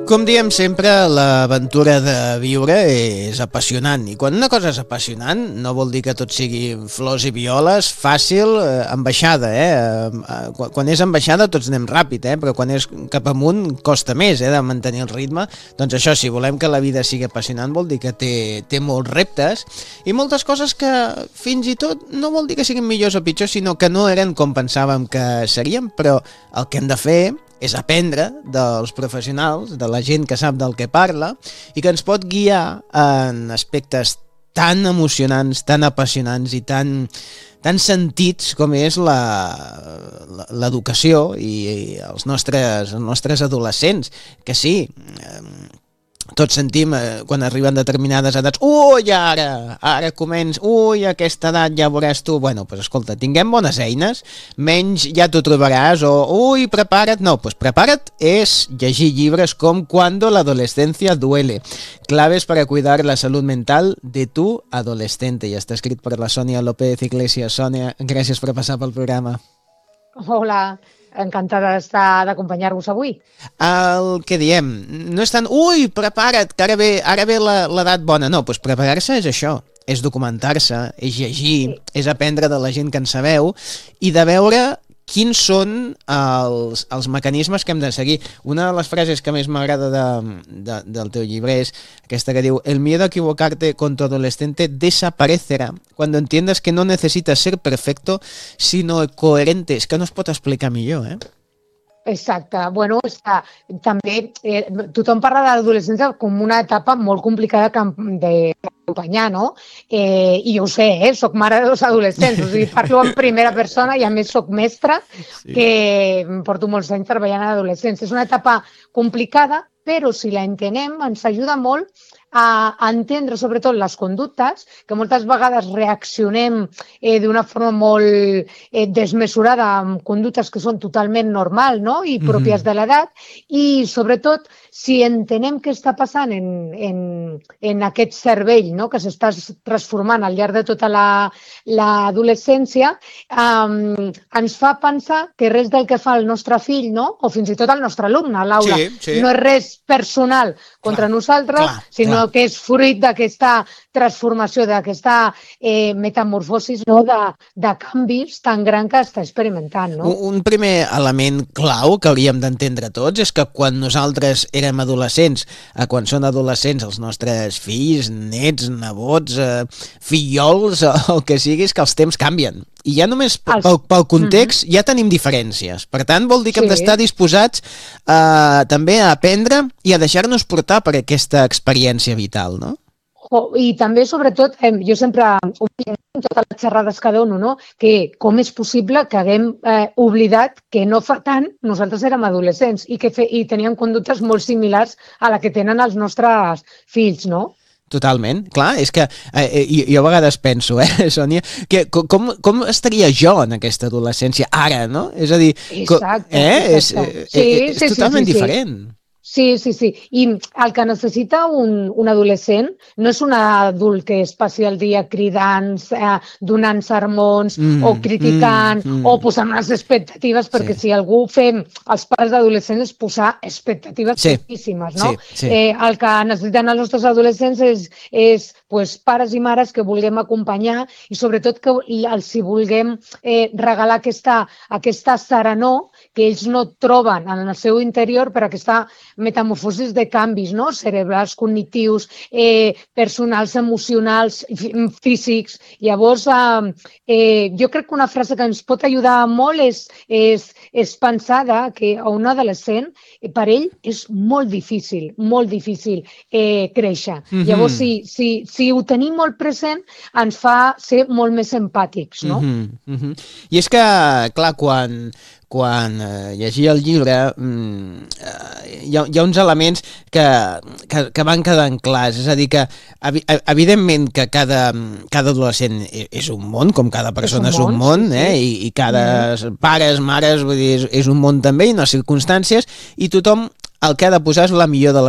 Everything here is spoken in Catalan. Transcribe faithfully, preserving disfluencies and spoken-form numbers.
Com diem sempre, l'aventura de viure és apassionant, i quan una cosa és apassionant no vol dir que tot sigui flors i violes, fàcil, eh, ambaixada, eh? Eh, Quan és ambaixada tots anem ràpid, eh? Però quan és cap amunt costa més, eh, de mantenir el ritme. Doncs això, si volem que la vida sigui apassionant vol dir que té, té molts reptes i moltes coses que fins i tot no vol dir que siguin millors o pitjors, sinó que no eren com pensàvem que serien, però el que hem de fer és aprendre dels professionals, de la gent que sap del que parla i que ens pot guiar en aspectes tan emocionants, tan apassionants i tan, tan sentits com és l'educació i, i els nostres, els nostres adolescents, que sí, tots sentim eh, quan arriben determinades edats, ui, ara, ara comença, ui, aquesta edat ja veuràs tu. Bueno, doncs escolta, tinguem bones eines, menys ja t'ho trobaràs, o ui, prepara't. No, doncs prepara't és llegir llibres com Cuando la adolescencia duele, claves para cuidar la salud mental de tu adolescente, i està escrit per la Sònia López Iglesias. Sònia, gràcies per passar pel programa. Hola, encantada d'estar d'acompanyar-vos avui. El que diem, no és tant, ui, prepara't, que ara ve, ara ve l'edat bona. No, doncs preparar-se és això, és documentar-se, és llegir, sí. És aprendre de la gent que en sabeu i de veure quins són els, els mecanismes que hem de seguir. Una de les frases que més m'agrada de, de, del teu llibre és aquesta que diu: el miedo a equivocarte con tu adolescente desaparecerá cuando entiendas que no necesitas ser perfecto, sino coherente. És que no es pot explicar millor, eh? Exacte. Bueno, està, també eh, tothom parla de l'adolescència com una etapa molt complicada d'acompanyar, no? Eh, I jo ho sé, eh? Soc mare de dos adolescents, o sigui, parlo en primera persona i a més soc mestra, sí. Que porto molts anys treballant en adolescents. És una etapa complicada, però si la entenem ens ajuda molt a entendre sobretot les conductes, que moltes vegades reaccionem eh, d'una forma molt eh, desmesurada amb conductes que són totalment normals, no? I pròpies de l'edat, i sobretot si entenem què està passant en, en, en aquest cervell, no? Que s'està transformant al llarg de tota l'adolescència, la, eh, ens fa pensar que res del que fa el nostre fill, no? O fins i tot el nostre alumne a l'aula, sí, sí. No és res personal contra clar, nosaltres, clar, sinó clar. Que és fruit d'aquesta transformació, d'aquesta eh, metamorfosis, no? de, de canvis tan gran que està experimentant. No? Un primer element clau que hauríem d'entendre tots és que quan nosaltres érem adolescents, a quan són adolescents els nostres fills, nets, nebots, eh, fillols, el que sigui, és que els temps canvien. I ja només pel, pel context ja tenim diferències. Per tant, vol dir que sí. Hem d'estar disposats eh, també a aprendre i a deixar-nos portar per aquesta experiència vital, no? Oh, I també, sobretot, eh, jo sempre en totes les xerrades que dono, no? Que com és possible que haguem eh, oblidat que no fa tant nosaltres érem adolescents i que fe, i teníem conductes molt similars a la que tenen els nostres fills, no? Totalment, clar, és que eh, jo, jo a vegades penso, eh, Sònia, que com, com estaria jo en aquesta adolescència ara, no? És a dir, exacte, eh? exacte. És, sí, és, és sí, totalment sí, sí, diferent. Sí. Sí, sí, sí. I el que necessita un, un adolescent no és un adult que es passi el dia cridant, eh, donant sermons mm, o criticant mm, mm. o posant unes expectatives, perquè sí. Si algú fem els pares d'adolescents és posar expectatives sí. Altíssimes, no? Sí, sí. Eh, el que necessiten els nostres adolescents és, és pues, pares i mares que vulguem acompanyar i sobretot que els hi vulguem eh, regalar aquesta, aquesta serenor que ells no troben en el seu interior per aquesta metamorfosis de canvis, no? Cerebrals, cognitius, eh, personals, emocionals, físics. Llavors, eh, eh, jo crec que una frase que ens pot ajudar molt és, és, és pensar que a un adolescent, eh, per ell, és molt difícil, molt difícil eh, créixer. Mm-hmm. Llavors, si, si, si ho tenim molt present, ens fa ser molt més empàtics, no? Mm-hmm. Mm-hmm. I és que, clar, quan... quan eh, llegia el llibre mm, eh, hi, ha, hi ha uns elements que, que, que van quedant clars, és a dir que evi, evidentment que cada, cada adolescent és un món, com cada persona és un món, és un món sí, eh? sí. I, i cada mm. pares, mares, vull dir, és, és un món també i unes circumstàncies, i tothom el que ha de posar és la millor de les